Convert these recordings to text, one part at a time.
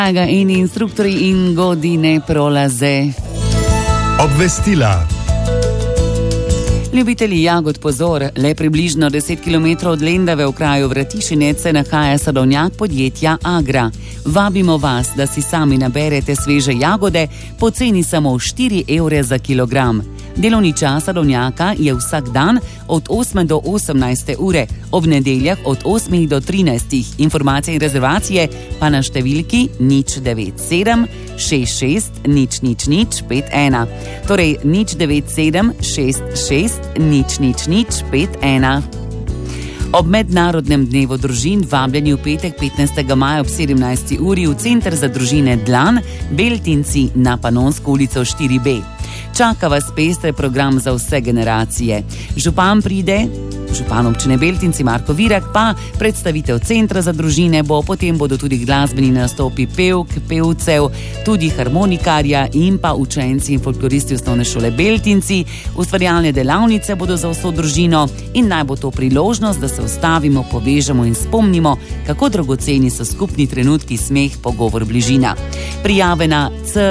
In instruktori in godine prolaze. Obvestila. Ljubitelji jagod pozor, le približno 10 km od Lendave v kraju Vratišinec se nahaja sadovnjak podjetja Agra. Vabimo vas, da si sami naberete sveže jagode po ceni samo 4 evre za kilogram. Delovni čas sadovnjaka je vsak dan od 8 do 18 ure, ob nedeljah od 8 do 13. Informacije in rezervacije pa na številki 097 66 000 51. Torej 097 66 000 51. Ob mednarodnem dnevu družin vabljeni v petek 15. maja ob 17. uri v Center za družine Dlan, Beltinci na Panonsko ulico 4B. Čaka vas pester program za vse generacije. Župan občine Beltinci Marko Virak pa predstavitev Centra za družine bo, potem bodo tudi glasbeni nastopi pevk, pevcev, tudi harmonikarja in pa učenci in folkloristi osnovne šole Beltinci. Ustvarjalne delavnice bodo za vso družino in naj bo to priložnost, da se ustavimo, povežemo in spomnimo, kako dragoceni so skupni trenutki, smeh, pogovor, bližina. Prijave na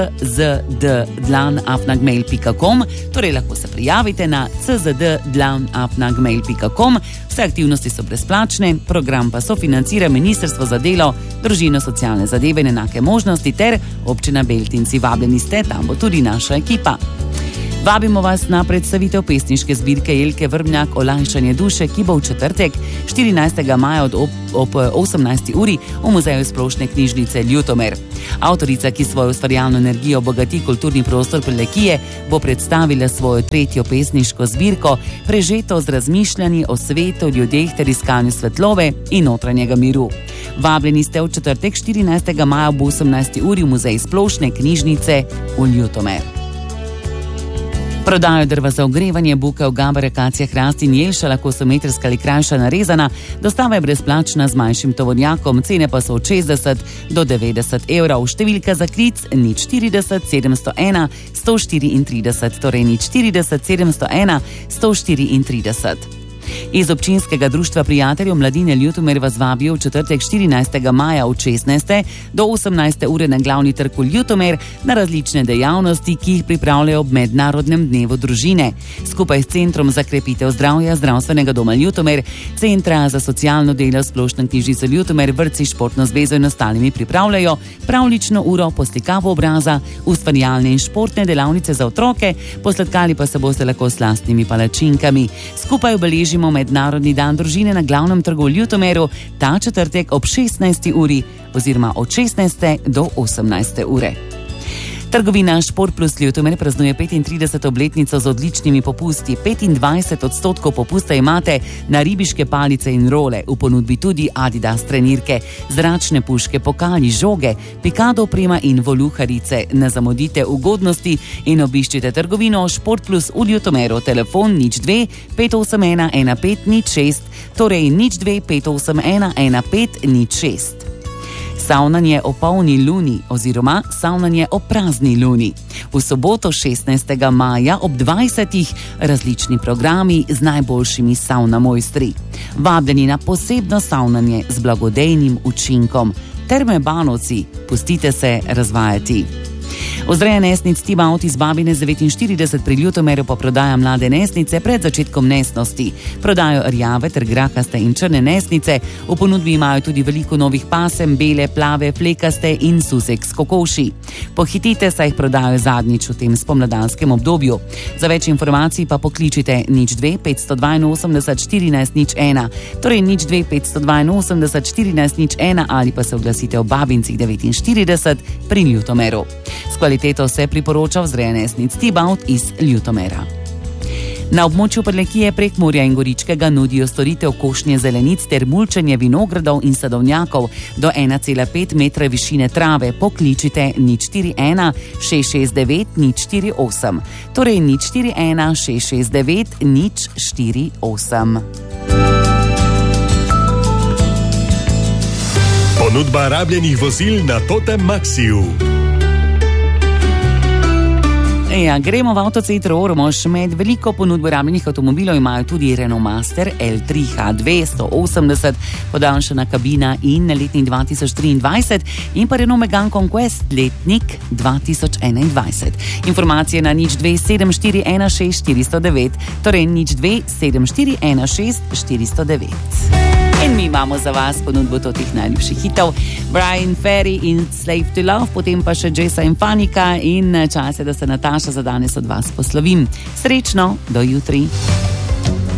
czdlan@gmail.com, torej lahko se prijavite na czdlan@gmail.com. Vse aktivnosti so brezplačne, program pa sofinancira Ministrstvo za delo, družino, socialne zadeve in enake možnosti ter občina Beltinci. Vabljeni ste, tam bo tudi naša ekipa. Vabimo vas na predstavitev pesniške zbirke Jelke Vrbnjak Olajšanje duše, ki bo v četrtek 14. maja ob 18. uri v Muzeju splošne knjižnice Ljutomer. Avtorica, ki svojo ustvarjalno energijo obogati kulturni prostor Prlekije, bo predstavila svojo tretjo pesniško zbirko, prežeto z razmišljanji o svetu, ljudeh ter iskanju svetlobe in notranjega miru. Vabljeni ste v četrtek 14. maja ob 18. uri v Muzej splošne knjižnice v Ljutomer. Prodajo drva za ogrevanje, bukev, gaber, akacija, hrast in jelša, lahko so metrska ali krajša narezana, dostava je brezplačna z manjšim tovornjakom, cene pa so od 60 do 90 evrov. Številka za klic 040 701 134, torej 040 701 134. Iz občinskega društva prijateljev mladine Ljutomer vas vabijo v četrtek 14. maja od 16. do 18. ure na glavni trg v Ljutomer na različne dejavnosti, ki jih pripravljajo ob mednarodnem dnevu družine. Skupaj s Centrom za krepitev zdravja Zdravstvenega doma Ljutomer, Centra za socialno delo, Splošno knjižnico Ljutomer, vrtci, športno zvezo in ostalimi pripravljajo pravlično uro, poslikavo obraza, ustvarjalne in športne delavnice za otroke, posladkali pa se boste lahko s lastnimi palačinkami. Skupaj obeležimo Mednarodni dan družine na glavnem trgu v Ljutomeru ta četrtek ob 16. uri oziroma od 16. do 18. ure. Trgovina Šport Plus Ljutomer praznuje 35. obletnico z odličnimi popusti. 25% popusta imate na ribiške palice in role, v ponudbi tudi Adidas trenirke, zračne puške, pokali, žoge, pikado oprema in voluharice. Ne zamudite ugodnosti in obiščite trgovino Šport Plus v Ljutomeru. Telefon 02 581 1506, torej 02 581 1506. Savnanje o polni luni oziroma savnanje o prazni luni. V soboto 16. maja ob 20. različni programi z najboljšimi savna mojstri. Vabljeni na posebno savnanje z blagodejnim učinkom. Terme Banovci, pustite se razvajati. Vzreja nesnic Tibaut iz Babine 49 pri Ljutomeru pa prodaja mlade nesnice pred začetkom nesnosti. Prodajo rjave ter grakaste in črne nesnice, v ponudbi imajo tudi veliko novih pasem, bele, plave, flekaste in susek s kokoši. Pohitite, saj jih prodajo zadnjič v tem spomladanskem obdobju. Za več informacij pa pokličite 02 582 14 01, torej 02 582 14 01 ali pa se oglasite v Babincih 49 pri Ljutomeru. S kvaliteto se priporoča vzreja nesnic Tibaut iz Ljutomera. Na območju Prlekije, Prekmurja in Goričkega nudijo storitev košnje zelenic ter mulčenje vinogradov in sadovnjakov do 1,5 metra višine trave. Pokličite 041 669 048, torej 041 669 048. Ponudba rabljenih vozil na Totem Maxiju. Ja, gremo v avtocentru Ormož. Med veliko ponudbo rabljenih avtomobilov imajo tudi Renault Master L3 H2 180, podaljšana kabina in letnik 2023 in pa Renault Megane Conquest letnik 2021. Informacije na 027416 409, torej 027416 409. In mi imamo za vas ponudbo teh najljubših hitov. Brian Ferry in Slave to Love, potem pa še Jessa in Fanika in čas je, da se Nataša za danes od vas poslovim. Srečno, do jutri.